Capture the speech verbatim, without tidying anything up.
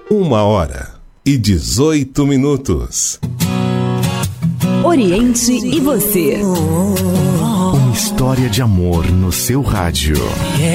Uma hora e dezoito minutos. Oriente e você. Uma história de amor no seu rádio.